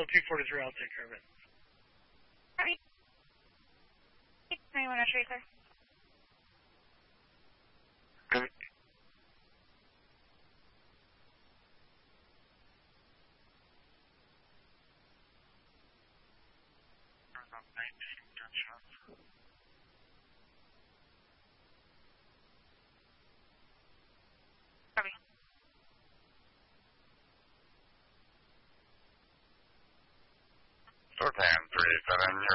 Hotel 243, I'll take care of it. Copy. 91 Tracer. Good. Copy. Sortan 37,